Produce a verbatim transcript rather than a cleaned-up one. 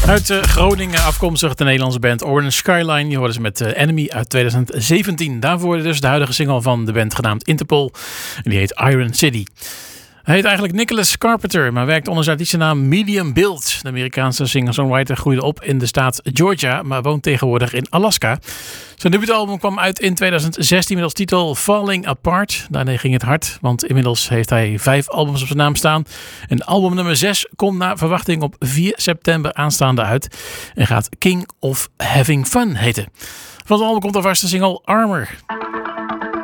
Uit uh, Groningen afkomstig de Nederlandse band Orange Skyline. Je hoorde ze met uh, Enemy uit twintig zeventien. Daarvoor dus de huidige single van de band genaamd Interpol. En die heet Iron City. Hij heet eigenlijk Nicholas Carpenter, maar werkt onder zijn artiestennaam Medium Build. De Amerikaanse singer-songwriter groeide op in de staat Georgia, maar woont tegenwoordig in Alaska. Zijn debuutalbum kwam uit in twintig zestien met als titel Falling Apart. Daarmee ging het hard, want inmiddels heeft hij vijf albums op zijn naam staan. En album nummer zes komt naar verwachting op vier september aanstaande uit. En gaat King of Having Fun heten. Van het album komt alvast de single Armor.